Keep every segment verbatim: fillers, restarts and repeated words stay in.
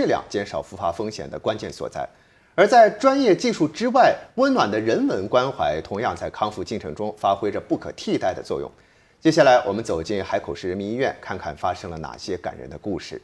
质量减少复发风险的关键所在。而在专业技术之外，温暖的人文关怀同样在康复进程中发挥着不可替代的作用。接下来，我们走进海口市人民医院，看看发生了哪些感人的故事。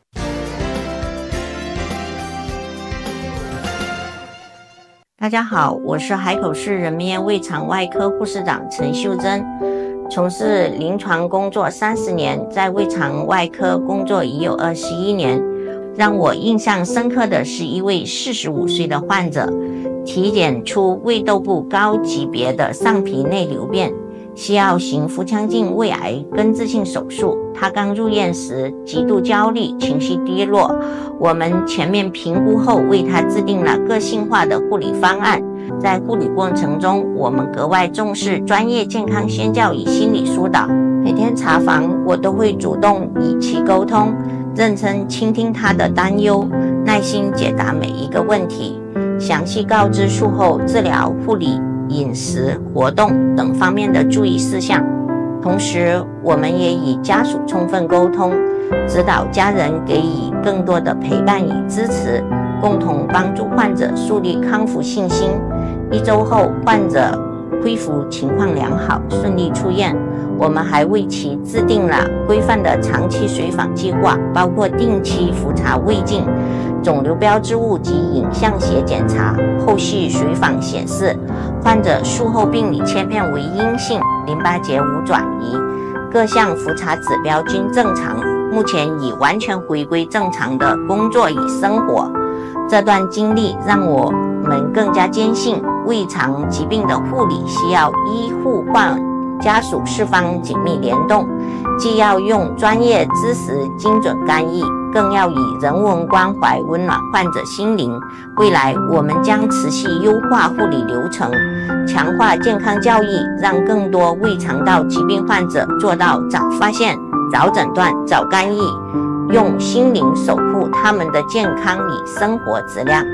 大家好，我是海口市人民医院胃肠外科护士长陈秀珍，从事临床工作三十年，在胃肠外科工作已有二十一年。让我印象深刻的是一位四十五岁的患者，体检出胃窦部高级别的上皮内瘤变，需要行腹腔镜胃癌根治性手术。他刚入院时极度焦虑，情绪低落。我们全面评估后，为他制定了个性化的护理方案。在护理过程中，我们格外重视专业健康宣教与心理疏导。每天查房，我都会主动与其沟通，认真倾听他的担忧，耐心解答每一个问题，详细告知术后治疗、护理、饮食、活动等方面的注意事项。同时，我们也与家属充分沟通，指导家人给予更多的陪伴与支持，共同帮助患者树立康复信心。一周后，患者恢复情况良好，顺利出院。我们还为其制定了规范的长期随访计划，包括定期复查胃镜、肿瘤标志物及影像学检查。后续随访显示，患者术后病理切片为阴性，淋巴结无转移，各项复查指标均正常，目前已完全回归正常的工作与生活。这段经历让我们更加坚信，胃肠疾病的护理需要医护患家属四方紧密联动，既要用专业知识精准干预，更要以人文关怀温暖患者心灵。未来我们将持续优化护理流程，强化健康教育，让更多胃肠道疾病患者做到早发现、早诊断、早干预，用心灵守护他们的健康与生活质量。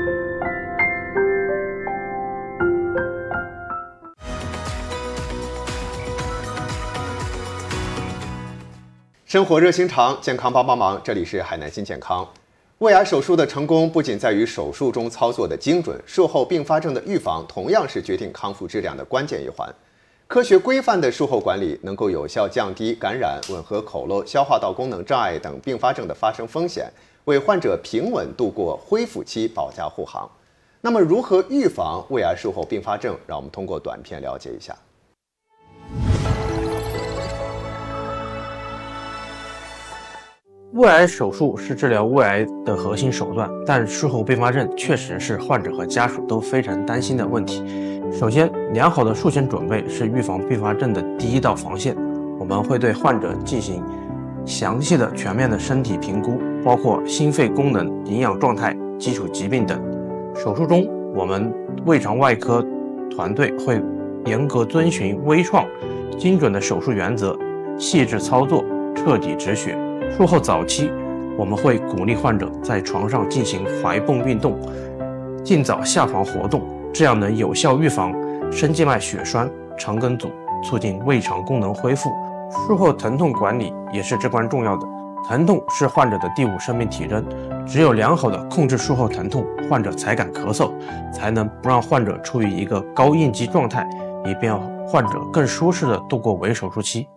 生活热心肠，健康帮帮忙。这里是海南新健康。胃癌手术的成功不仅在于手术中操作的精准，术后并发症的预防同样是决定康复质量的关键一环。科学规范的术后管理能够有效降低感染、吻合口漏、消化道功能障碍等并发症的发生风险，为患者平稳度过恢复期保驾护航。那么，如何预防胃癌术后并发症？让我们通过短片了解一下。 胃癌手术是治疗胃癌的核心手段，但术后并发症确实是患者和家属都非常担心的问题。首先，良好的术前准备是预防并发症的第一道防线。我们会对患者进行详细的、全面的身体评估，包括心肺功能、营养状态、基础疾病等。手术中，我们胃肠外科团队会严格遵循微创、精准的手术原则，细致操作，彻底止血。术后早期，我们会鼓励患者在床上进行踝泵运动，尽早下床活动，这样能有效预防深静脉血栓、肠梗阻，促进胃肠功能恢复。术后疼痛管理也是至关重要的，疼痛是患者的第五生命体征，只有良好的控制术后疼痛，患者才敢咳嗽，才能不让患者处于一个高应激状态，以便患者更舒适地度过围手术期。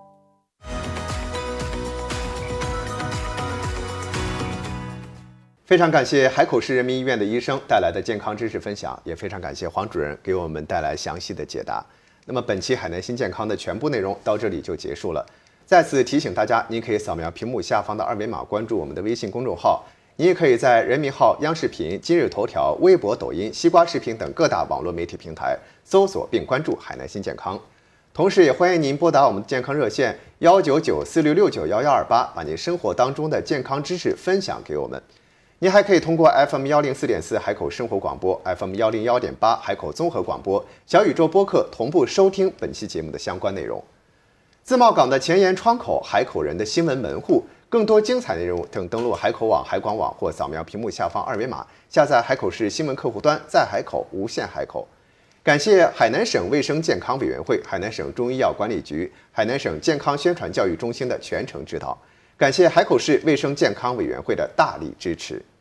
非常感谢海口市人民医院的医生带来的健康知识分享，也非常感谢黄主任给我们带来详细的解答。那么本期海南新健康的全部内容到这里就结束了。再次提醒大家，您可以扫描屏幕下方的二维码关注我们的微信公众号，您也可以在人民号、央视频、今日头条、微博、抖音、西瓜视频等各大网络媒体平台搜索并关注海南新健康。同时也欢迎您拨打我们的健康热线幺九九四六六九幺幺二八，把您生活当中的健康知识分享给我们。您还可以通过 F M 一零四点四 海口生活广播、F M 一零一点八 海口综合广播、小宇宙播客同步收听本期节目的相关内容。自贸港的前沿窗口，海口人的新闻门户，更多精彩内容请登录海口网、海广网或扫描屏幕下方二维码，下载海口市新闻客户端，在海口无限海口。感谢海南省卫生健康委员会、海南省中医药管理局、海南省健康宣传教育中心的全程指导。感谢海口市卫生健康委员会的大力支持。